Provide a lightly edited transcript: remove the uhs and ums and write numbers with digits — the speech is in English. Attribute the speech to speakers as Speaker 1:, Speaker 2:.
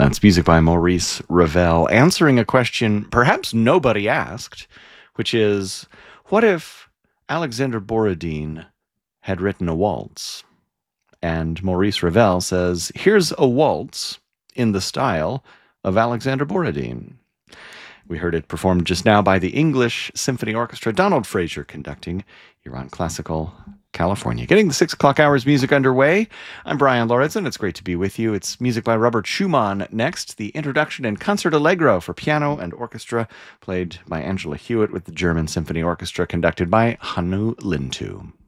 Speaker 1: That's music by Maurice Ravel, answering a question perhaps nobody asked, which is, what if Alexander Borodin had written a waltz? And Maurice Ravel says, here's a waltz in the style of Alexander Borodin. We heard it performed just now by the English Symphony Orchestra, Donald Fraser conducting, here on Classical California. Getting the 6 o'clock hours music underway. I'm Brian Lorentzen. It's great to be with you. It's music by Robert Schumann next, the introduction and concert allegro for piano and orchestra, played by Angela Hewitt with the German Symphony Orchestra, conducted by Hannu Lintu.